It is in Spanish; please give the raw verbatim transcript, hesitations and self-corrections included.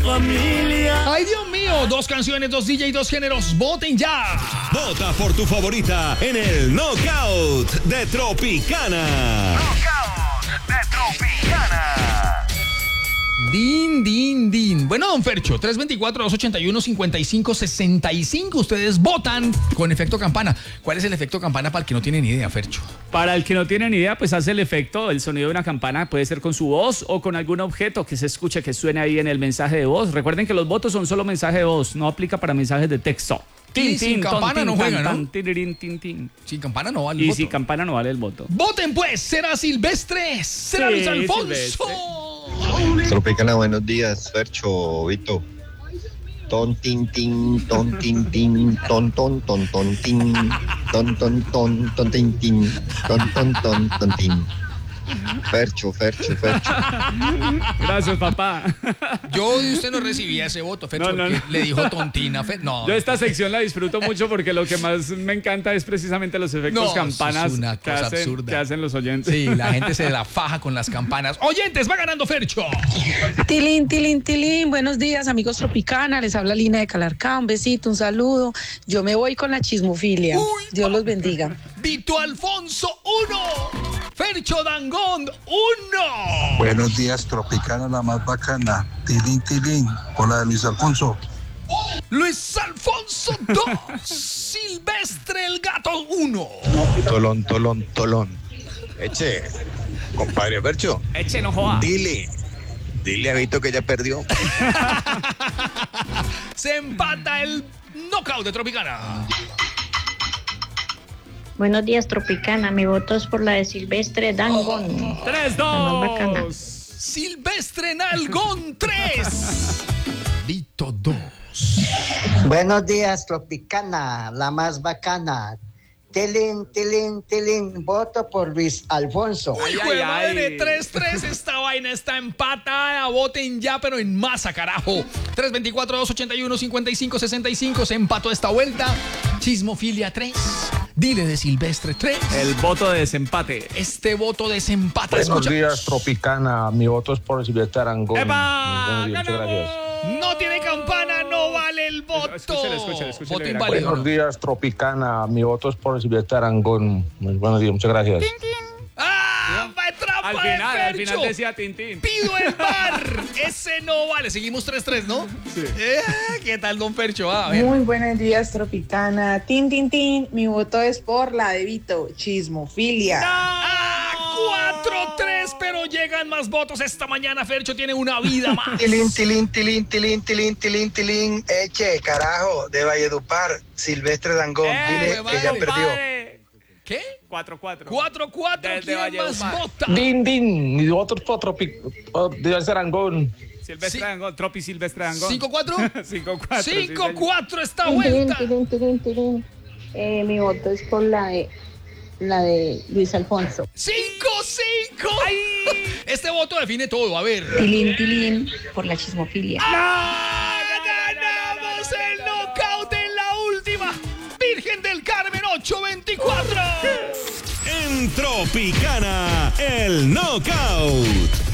familia. Ay, Dios mío, dos canciones, dos D J, dos géneros. Voten ya. Vota por tu favorita en el Knockout de Tropicana. Knockout de Tropicana. Din, din, din. Bueno, don Fercho, tres dos cuatro, dos ocho uno, cinco cinco seis cinco. Ustedes votan con efecto campana. ¿Cuál es el efecto campana para el que no tiene ni idea, Fercho? Para el que no tiene ni idea, pues hace el efecto, el sonido de una campana puede ser con su voz o con algún objeto que se escuche, que suene ahí en el mensaje de voz. Recuerden que los votos son solo mensaje de voz, no aplica para mensajes de texto. Y sin campana no juega, ¿no? Tan, tirirín, tin, tin. Sin campana no vale el Y voto. sin campana no vale el voto. Voten pues, será Silvestre, será Sí, Luis Alfonso. Silvestre. Tropicana, buenos días, Fercho, Vito. Ton, tin, tin, ton, tin, tin, ton, ton, ton, ton, tin, ton, ton, ton, ton, tin, tin, ton, ton, ton, ton, tin. Fercho, Fercho, Fercho. Gracias, papá. Yo de usted no recibía ese voto, Fercho, No, no, porque no. le dijo tontina. Fer- No, Yo esta sección la disfruto mucho porque lo que más me encanta es precisamente los efectos No, campanas eso es una que, cosa hacen, absurda. que hacen los oyentes. sí, la gente se la faja con las campanas. Oyentes, va ganando Fercho. Tilín, tilín, tilín, buenos días amigos Tropicana, les habla Lina de Calarcá, un besito, un saludo. Yo me voy con la chismofilia, Uy, Dios los bendiga. Vito Alfonso, uno. Fercho Dangond, uno. Buenos días, Tropicana, la más bacana. Tilín, tilín, por la de Luis Alfonso. Luis Alfonso, dos. Silvestre el Gato, uno. Tolón, tolón, tolón. Eche, compadre Fercho, Eche, no joda. dile, dile a Vito que ya perdió. Se empata el knockout de Tropicana. Buenos días, Tropicana. Mi voto es por la de Silvestre Dangond. tres, La más bacana. dos. Silvestre Nalgón, tres. Vito, dos. Buenos días, Tropicana, la más bacana. Tilín, tilín, tilín, voto por Luis Alfonso. Ay, ay, madre, ay. tres tres. Esta vaina está empatada. Voten ya, pero en masa, carajo. tres dos cuatro, dos ocho uno, cinco cinco seis cinco. Se empató esta vuelta. Chismofilia, tres. Dile de Silvestre, tres. El voto de desempate. Este voto desempata. Buenos Escucha. días, Tropicana. Mi voto es por Silvestre Arangón. ¡Epa! Buenos días, muchas gracias. No tiene campana, no vale el voto. Escúchale, escúchale, escúchale, Voto verá. inválido. Buenos días, Tropicana. Mi voto es por Silvestre Arangón. Muy buenos días, muchas gracias. ¡Ah! ¡Va trampa Al de final, al Fercho! final decía Tintín. Pido el bar. Ese no vale. Seguimos tres tres, ¿no? Sí. Eh, ¿Qué tal, don Fercho? Ah, a ver. Muy buenos días, Tropicana. Tin, tin, tin. Mi voto es por la de Vito, chismofilia. ¡Ah! cuatro tres, pero llegan más votos esta mañana. Fercho tiene una vida más. Tilín, tilín, tilín, tilín, tilín, tilín, tilín. Eche, carajo, de Valledupar, Silvestre Dangond. ¡Eh, Dile que ya madre! perdió. Padre. ¿Qué? cuatro cuatro. cuatro cuatro. Desde ¿Quién más Valledupar. vota? Din, din. Mi voto es por Silvestre Arangón. Silvestre Sí. Dangond, Tropi Silvestre Dangond. ¿cinco cuatro? cinco cuatro. cinco cuatro esta Tilín, vuelta. tilín, tilín, tilín. Eh, mi voto es por la de la de Luis Alfonso. cinco cinco. Este voto define todo. A ver. Tilín, tilín, por la chismofilia. ¡Ah! ¡Ganamos el knockout en la última! Virgen del Carmen ocho veinticuatro. En Tropicana, el Knockout.